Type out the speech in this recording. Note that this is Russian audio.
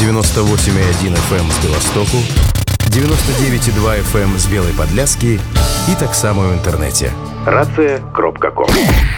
98,1 FM з Білостоку, 99,2 FM з Білої Подляски і так само в інтернеті. Рація.ком.